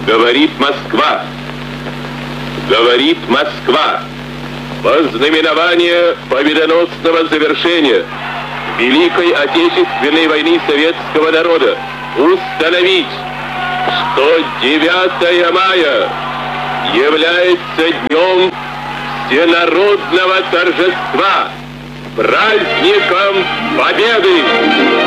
Говорит Москва. Говорит Москва. Во знаменование победоносного завершения Великой Отечественной войны советского народа установить, что 9 мая является днем всенародного торжества, праздником Победы!